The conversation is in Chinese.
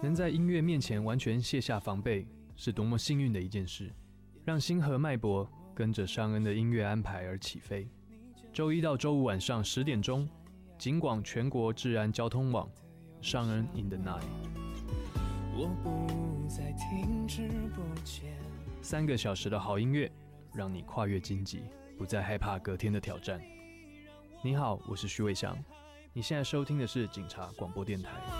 能在音乐面前完全卸下防备，是多么幸运的一件事，让星河脉搏跟着尚恩的音乐安排而起飞。周一到周五晚上10点钟，警广全国治安交通网，尚恩 in the night。 我不再停止不前 3个小时的好音乐，让你跨越荆棘，不再害怕隔天的挑战。你好，我是徐伟翔，你现在收听的是警察广播电台。